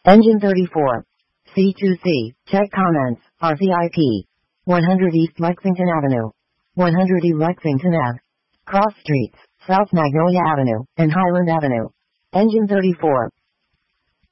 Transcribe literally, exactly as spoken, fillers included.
Engine thirty-four. C two C. Check comments. R C I P. one hundred East Lexington Avenue. one hundred E Lexington Ave. Cross Streets, South Magnolia Avenue, and Highland Avenue. Engine thirty-four.